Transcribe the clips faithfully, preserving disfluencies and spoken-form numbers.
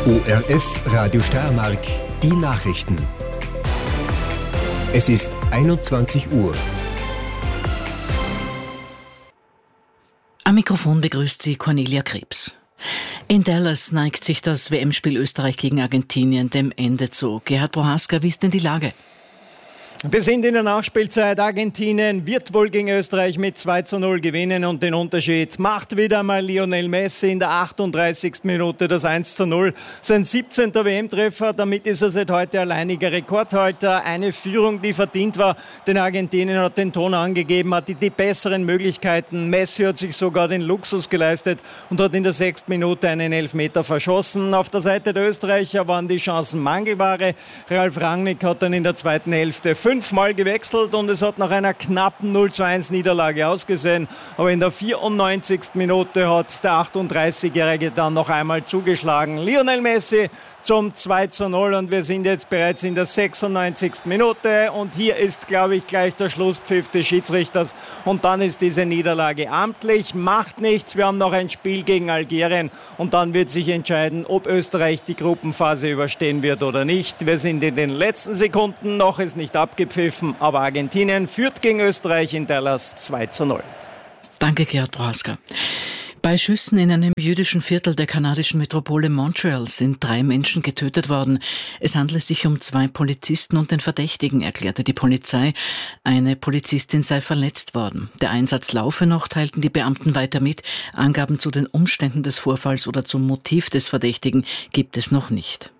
O R F Radio Steiermark, die Nachrichten. Es ist einundzwanzig Uhr. Am Mikrofon begrüßt sie Cornelia Krebs. In Dallas neigt sich das W M-Spiel Österreich gegen Argentinien dem Ende zu. Gerhard Prohaska, wie ist denn die Lage? Wir sind in der Nachspielzeit. Argentinien wird wohl gegen Österreich mit zwei zu null gewinnen und den Unterschied macht wieder mal Lionel Messi in der achtunddreißigsten Minute das eins zu null. Sein siebzehnter W M-Treffer, damit ist er seit heute alleiniger Rekordhalter. Eine Führung, die verdient war, denn Argentinien hat den Ton angegeben, hat die, die besseren Möglichkeiten. Messi hat sich sogar den Luxus geleistet und hat in der sechsten Minute einen Elfmeter verschossen. Auf der Seite der Österreicher waren die Chancen Mangelware. Ralf Rangnick hat dann in der zweiten Hälfte fünfmal gewechselt und es hat nach einer knappen null zu eins Niederlage ausgesehen. Aber in der vierundneunzigsten Minute hat der achtunddreißigjährige dann noch einmal zugeschlagen. Lionel Messi zum zwei zu null und wir sind jetzt bereits in der sechsundneunzigsten Minute und hier ist, glaube ich, gleich der Schlusspfiff des Schiedsrichters und dann ist diese Niederlage amtlich. Macht nichts, wir haben noch ein Spiel gegen Algerien und dann wird sich entscheiden, ob Österreich die Gruppenphase überstehen wird oder nicht. Wir sind in den letzten Sekunden, noch ist nicht abgepfiffen, aber Argentinien führt gegen Österreich in Dallas zwei zu null. Danke, Gerhard Prohaska. Bei Schüssen in einem jüdischen Viertel der kanadischen Metropole Montreal sind drei Menschen getötet worden. Es handle sich um zwei Polizisten und den Verdächtigen, erklärte die Polizei. Eine Polizistin sei verletzt worden. Der Einsatz laufe noch, teilten die Beamten weiter mit. Angaben zu den Umständen des Vorfalls oder zum Motiv des Verdächtigen gibt es noch nicht.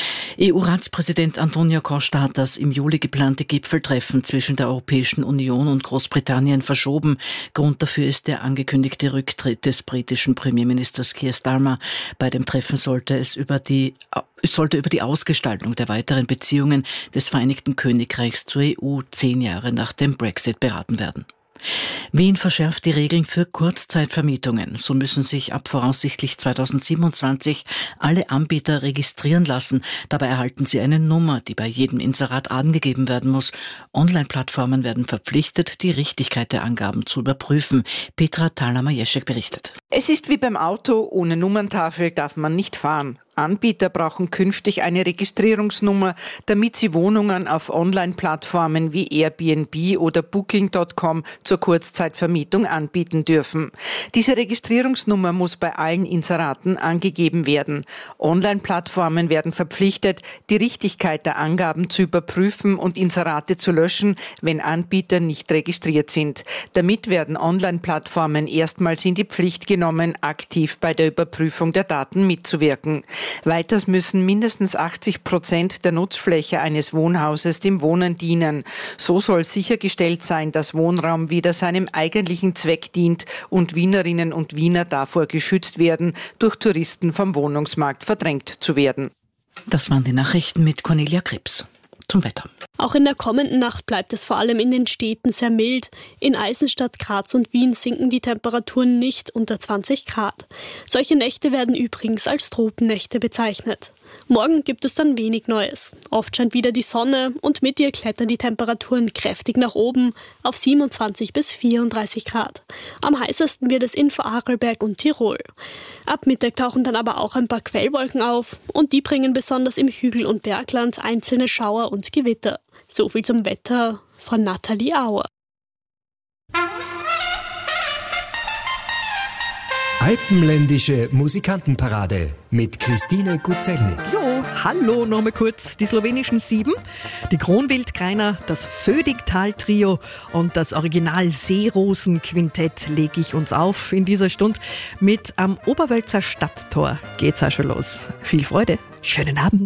E U-Ratspräsident Antonio Costa hat das im Juli geplante Gipfeltreffen zwischen der Europäischen Union und Großbritannien verschoben. Grund dafür ist der angekündigte Rücktritt des britischen Premierministers Keir Starmer. Bei dem Treffen sollte es über die, sollte über die Ausgestaltung der weiteren Beziehungen des Vereinigten Königreichs zur E U zehn Jahre nach dem Brexit beraten werden. Wien verschärft die Regeln für Kurzzeitvermietungen. So müssen sich ab voraussichtlich zweitausendsiebenundzwanzig alle Anbieter registrieren lassen. Dabei erhalten sie eine Nummer, die bei jedem Inserat angegeben werden muss. Online-Plattformen werden verpflichtet, die Richtigkeit der Angaben zu überprüfen. Petra Thaler-Majeschek berichtet. Es ist wie beim Auto, ohne Nummerntafel darf man nicht fahren. Anbieter brauchen künftig eine Registrierungsnummer, damit sie Wohnungen auf Online-Plattformen wie Airbnb oder Booking Punkt com zur Kurzzeitvermietung anbieten dürfen. Diese Registrierungsnummer muss bei allen Inseraten angegeben werden. Online-Plattformen werden verpflichtet, die Richtigkeit der Angaben zu überprüfen und Inserate zu löschen, wenn Anbieter nicht registriert sind. Damit werden Online-Plattformen erstmals in die Pflicht genommen, aktiv bei der Überprüfung der Daten mitzuwirken. Weiters müssen mindestens achtzig Prozent der Nutzfläche eines Wohnhauses dem Wohnen dienen. So soll sichergestellt sein, dass Wohnraum wieder seinem eigentlichen Zweck dient und Wienerinnen und Wiener davor geschützt werden, durch Touristen vom Wohnungsmarkt verdrängt zu werden. Das waren die Nachrichten mit Cornelia Krebs. Zum Wetter. Auch in der kommenden Nacht bleibt es vor allem in den Städten sehr mild. In Eisenstadt, Graz und Wien sinken die Temperaturen nicht unter zwanzig Grad. Solche Nächte werden übrigens als Tropennächte bezeichnet. Morgen gibt es dann wenig Neues. Oft scheint wieder die Sonne und mit ihr klettern die Temperaturen kräftig nach oben auf siebenundzwanzig bis vierunddreißig Grad. am heißesten wird es in Vorarlberg und Tirol. Ab Mittag tauchen dann aber auch ein paar Quellwolken auf und die bringen besonders im Hügel- und Bergland einzelne Schauer und Gewitter. So viel zum Wetter von Nathalie Auer. Alpenländische Musikantenparade mit Christine Gutzelnik. Jo, hallo, nochmal kurz. Die slowenischen Sieben, die Kronwildkreiner, das Södigtal-Trio und das Original Seerosen-Quintett lege ich uns auf in dieser Stunde. Mit am Oberwölzer Stadttor geht's auch schon los. Viel Freude, schönen Abend.